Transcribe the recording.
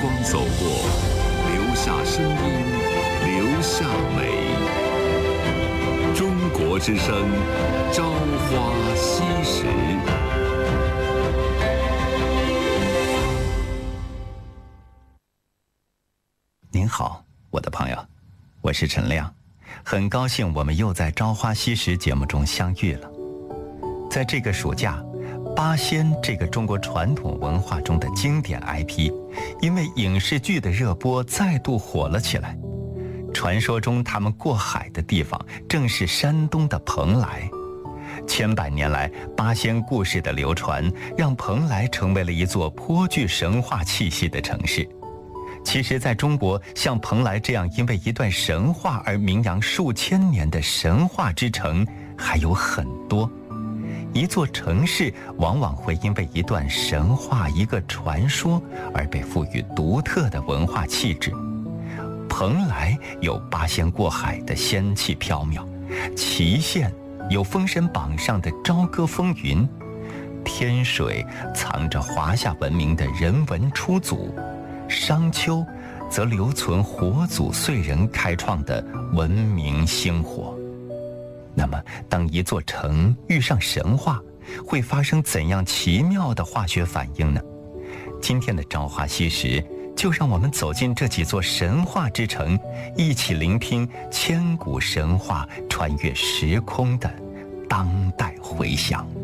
光走过，留下声音，留下美。中国之声，朝花夕拾。 您好，我的朋友，我是陈亮，很高兴我们又在《朝花夕拾》节目中相遇了。在这个暑假，八仙这个中国传统文化中的经典 IP， 因为影视剧的热播再度火了起来。传说中他们过海的地方正是山东的蓬莱。千百年来，八仙故事的流传让蓬莱成为了一座颇具神话气息的城市。其实在中国，像蓬莱这样因为一段神话而名扬数千年的神话之城还有很多。一座城市往往会因为一段神话、一个传说而被赋予独特的文化气质。蓬莱有八仙过海的仙气飘渺，祁县有《封神榜》上的朝歌风云，天水藏着华夏文明的人文初祖，商丘则留存火祖燧人开创的文明星火。那么当一座城遇上神话，会发生怎样奇妙的化学反应呢？今天的朝花夕拾就让我们走进这几座神话之城，一起聆听千古神话穿越时空的当代回响。